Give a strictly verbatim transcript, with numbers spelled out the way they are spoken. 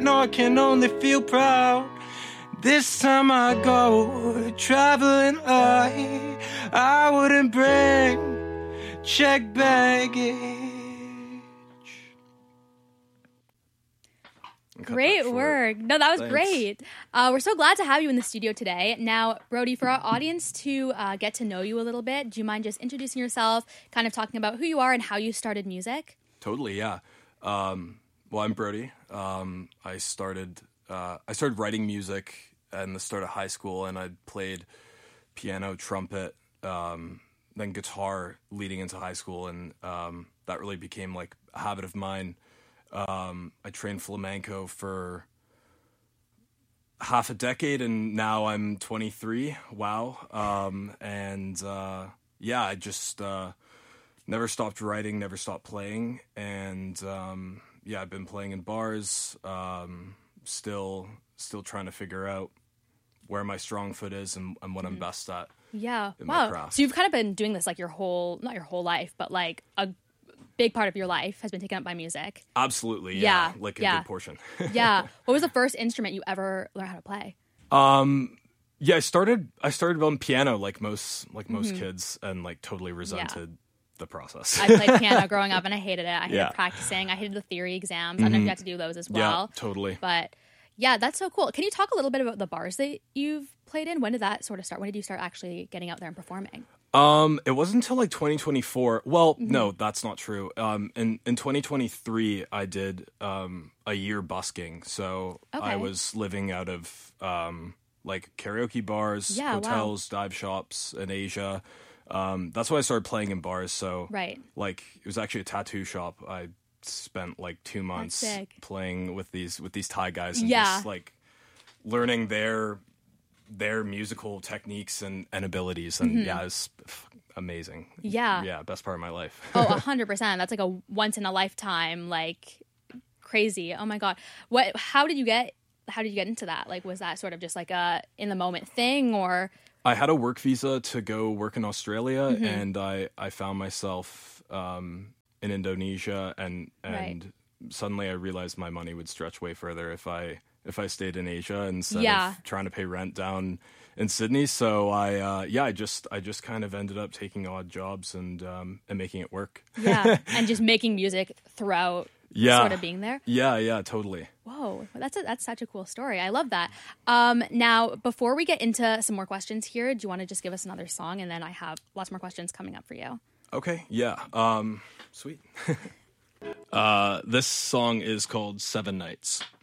no, I can only feel proud. This time I go traveling light. I wouldn't bring check baggage. Great work. No, that was Thanks. great. Uh, we're so glad to have you in the studio today. Now, Brody, for our audience to uh, get to know you a little bit, do you mind just introducing yourself, kind of talking about who you are and how you started music? Totally, yeah. Um, well, I'm Brody. Um, I started uh, I started writing music at the start of high school, and I played piano, trumpet, um, then guitar leading into high school, and um, that really became like a habit of mine. Um, I trained flamenco for half a decade, and now I'm twenty-three. Wow. Um, and uh, yeah, I just uh, never stopped writing, never stopped playing. And um, yeah, I've been playing in bars, um, still still trying to figure out where my strong foot is and, and what mm-hmm. I'm best at. Yeah. In my Wow. craft. So you've kind of been doing this like your whole, not your whole life, but like a big part of your life has been taken up by music. Absolutely, yeah. Yeah, like a yeah. good portion. Yeah. What was the first instrument you ever learned how to play? Um, yeah, I started I started on piano like most like most mm-hmm. kids, and like totally resented yeah. the process. I played piano growing up and I hated it. I hated yeah. practicing. I hated the theory exams. Mm-hmm. I don't know if you had to do those as well. Yeah, totally. But yeah, that's so cool. Can you talk a little bit about the bars that you've played in? When did that sort of start? When did you start actually getting out there and performing? Um, it wasn't until like twenty twenty-four. Well, mm-hmm. no, that's not true. Um, in, in twenty twenty-three, I did, um, a year busking. So okay. I was living out of, um, like karaoke bars, yeah, hotels, wow. dive shops in Asia. Um, that's why I started playing in bars. So right. like, it was actually a tattoo shop. I spent like two months playing with these, with these Thai guys and yeah. just like learning their their musical techniques and, and abilities, and mm-hmm. yeah, it's amazing. Yeah. Yeah, best part of my life. Oh, a hundred percent. That's like a once in a lifetime, like crazy. Oh my God. What, how did you get, how did you get into that? Like, was that sort of just like a in the moment thing, or? I had a work visa to go work in Australia, mm-hmm. and I, I found myself um, in Indonesia, and, and right. suddenly I realized my money would stretch way further if I, if I stayed in Asia instead yeah. of trying to pay rent down in Sydney. So I, uh, yeah, I just, I just kind of ended up taking odd jobs and, um, and making it work. Yeah. And just making music throughout yeah. sort of being there. Yeah. Yeah, totally. Whoa. That's a, that's such a cool story. I love that. Um, now, before we get into some more questions here, do you want to just give us another song? And then I have lots more questions coming up for you. Okay. Yeah. Um, sweet. uh, this song is called Seven Nights.